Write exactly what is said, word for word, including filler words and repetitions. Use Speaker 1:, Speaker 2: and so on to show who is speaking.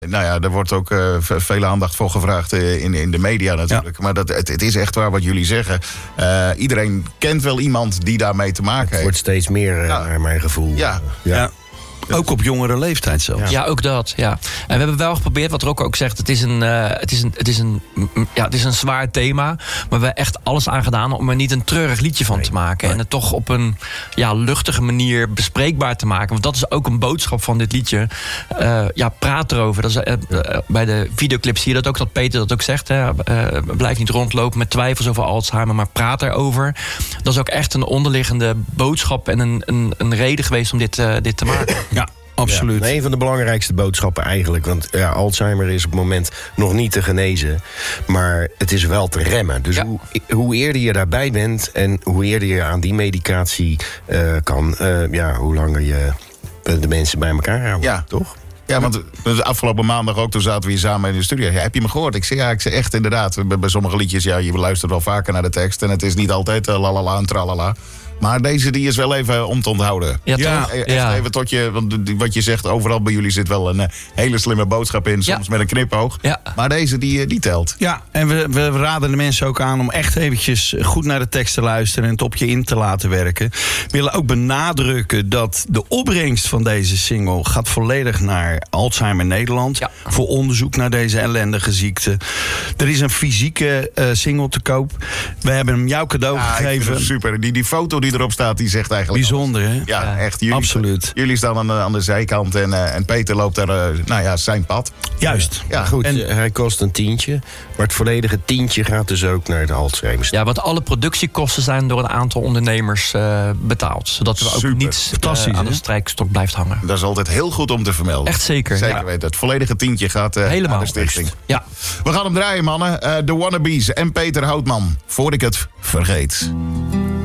Speaker 1: Nou ja, er wordt ook uh, veel aandacht voor gevraagd uh, in, in de media natuurlijk. Ja. Maar dat, het, het is echt waar wat jullie zeggen. Uh, iedereen kent wel iemand die daarmee te maken
Speaker 2: het
Speaker 1: heeft.
Speaker 2: Het wordt steeds meer, uh, ja. naar mijn gevoel.
Speaker 1: Ja.
Speaker 3: ja. ja. Ook op jongere leeftijd zelfs.
Speaker 4: Ja, ook dat. Ja. En we hebben wel geprobeerd, wat Rocco ook zegt, het is een, uh, het is een, het is een, ja, het is een zwaar thema. Maar we hebben echt alles aan gedaan om er niet een treurig liedje van nee, te maken. Nee. En het toch op een ja, luchtige manier bespreekbaar te maken. Want dat is ook een boodschap van dit liedje. Uh, ja, praat erover. Dat is, uh, uh, bij de videoclip zie je dat ook, dat Peter dat ook zegt. Hè. Uh, blijf niet rondlopen met twijfels over Alzheimer, maar praat erover. Dat is ook echt een onderliggende boodschap en een, een, een reden geweest om dit, uh, dit te maken.
Speaker 3: Ja. Absoluut.
Speaker 2: Ja, een van de belangrijkste boodschappen eigenlijk. Want ja, Alzheimer is op het moment nog niet te genezen. Maar het is wel te remmen. Dus ja. hoe, hoe eerder je daarbij bent en hoe eerder je aan die medicatie uh, kan... Uh, ja, hoe langer je de mensen bij elkaar houdt,
Speaker 1: ja.
Speaker 2: toch?
Speaker 1: Ja, want de afgelopen maandag ook, toen zaten we hier samen in de studio. Ja, heb je me gehoord? Ik zei, ja, ik zei echt inderdaad. Bij, bij sommige liedjes, ja, je luistert wel vaker naar de tekst. En het is niet altijd uh, lalala en tralala. Maar deze die is wel even om te onthouden.
Speaker 4: Ja,
Speaker 1: ja, echt ja. Even tot je, want wat je zegt, overal bij jullie zit wel een uh, hele slimme boodschap in. Soms ja. met een knipoog.
Speaker 4: Ja.
Speaker 1: Maar deze, die, die telt.
Speaker 3: Ja, en we, we raden de mensen ook aan om echt eventjes goed naar de tekst te luisteren en het op je in te laten werken. We willen ook benadrukken dat de opbrengst van deze single gaat volledig naar Alzheimer Nederland. Ja. Voor onderzoek naar deze ellendige ziekte. Er is een fysieke uh, single te koop. We hebben hem jouw cadeau
Speaker 1: ja,
Speaker 3: gegeven.
Speaker 1: Super. Die, die foto die erop staat, die zegt eigenlijk
Speaker 3: bijzonder,
Speaker 1: alles.
Speaker 3: Hè?
Speaker 1: Ja, ja, echt. Jullie,
Speaker 3: absoluut.
Speaker 1: Jullie staan aan de, aan de zijkant en, uh, en Peter loopt daar, uh, nou ja, zijn pad.
Speaker 3: Juist.
Speaker 2: Ja, goed. En hij kost een tientje, maar het volledige tientje gaat dus ook naar de Alzheimer.
Speaker 4: Ja, want alle productiekosten zijn door een aantal ondernemers uh, betaald. Zodat er ook
Speaker 1: super.
Speaker 4: niets uh, aan de strijkstok blijft hangen.
Speaker 1: Dat is altijd heel goed om te vermelden.
Speaker 4: Echt zeker.
Speaker 1: Zeker
Speaker 4: ja.
Speaker 1: weten. Het volledige tientje gaat uh,
Speaker 4: helemaal
Speaker 1: naar de stichting.
Speaker 4: Ja.
Speaker 1: We gaan hem draaien, mannen. Uh, de Wannabes en Peter Houtman. Voor ik het vergeet.